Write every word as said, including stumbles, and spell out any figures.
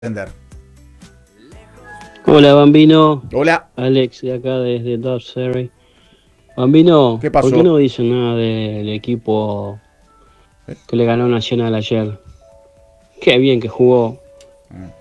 entender. Hola, Bambino. Hola. Alex, de acá desde Dodge Surrey. Bambino, ¿Qué ¿por pasó? qué no dicen nada del equipo que le ganó Nacional ayer? Qué bien que jugó.